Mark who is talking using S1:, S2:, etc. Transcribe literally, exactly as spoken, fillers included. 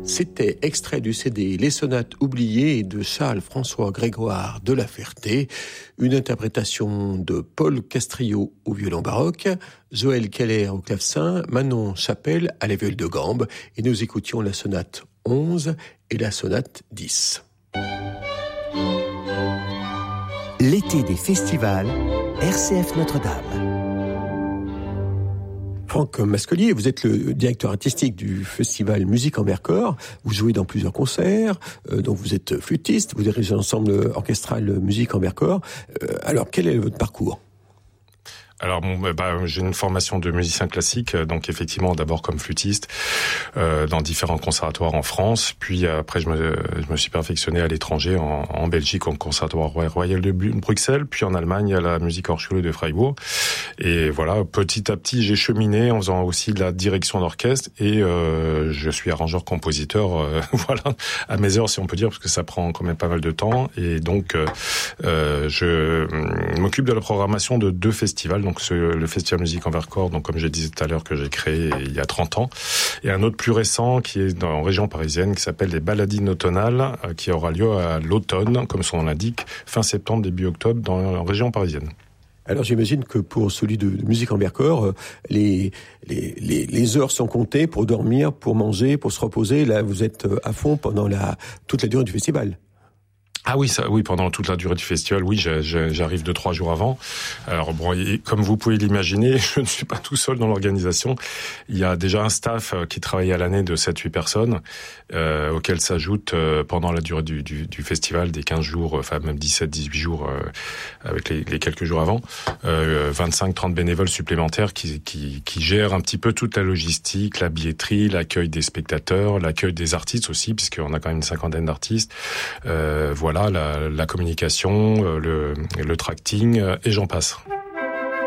S1: C'était extrait du C D Les Sonates oubliées de Charles-François Grégoire de La Ferté, une interprétation de Paul Castrillo au violon baroque, Joël Keller au clavecin, Manon Chapelle à la viole de gambe, et nous écoutions la sonate onze et la sonate dix.
S2: L'été des festivals, R C F Notre-Dame.
S1: Franck Mascolier, vous êtes le directeur artistique du festival Musique en Vercors. Vous jouez dans plusieurs concerts, euh, donc vous êtes flûtiste, vous dirigez l'ensemble orchestral Musique en Vercors. Euh, alors, quel est votre parcours ?
S3: Alors bon, bah, j'ai une formation de musicien classique, donc effectivement d'abord comme flûtiste euh, dans différents conservatoires en France, puis après je me, je me suis perfectionné à l'étranger, en, en Belgique au conservatoire royal de Bruxelles, puis en Allemagne à la Musikhochschule de Freiburg. Et voilà, petit à petit j'ai cheminé en faisant aussi de la direction d'orchestre et euh, je suis arrangeur-compositeur, euh, voilà, à mes heures si on peut dire, parce que ça prend quand même pas mal de temps. Et donc euh, je m'occupe de la programmation de deux festivals. Donc ce, le Festival Musique en Vercors, donc comme je disais tout à l'heure, que j'ai créé il y a trente ans, et un autre plus récent qui est dans, en région parisienne, qui s'appelle les Baladines automnales, euh, qui aura lieu à l'automne, comme son nom l'indique, fin septembre, début octobre, dans la région parisienne.
S1: Alors j'imagine que pour celui de, de Musique en Vercors, les, les, les, les heures sont comptées pour dormir, pour manger, pour se reposer. Là, vous êtes à fond pendant la, toute la durée du festival.
S3: Ah oui, ça, oui, pendant toute la durée du festival, oui, j'arrive deux, trois jours avant. Alors bon, et comme vous pouvez l'imaginer, je ne suis pas tout seul dans l'organisation. Il y a déjà un staff qui travaille à l'année de sept huit personnes, euh, auxquelles s'ajoutent euh, pendant la durée du, du, du festival des quinze jours, enfin même dix-sept, dix-huit jours euh, avec les, les quelques jours avant, euh, vingt-cinq, trente bénévoles supplémentaires qui, qui, qui gèrent un petit peu toute la logistique, la billetterie, l'accueil des spectateurs, l'accueil des artistes aussi, puisqu'on a quand même une cinquantaine d'artistes. Euh, voilà. La, la communication, le, le tracting, et j'en passe.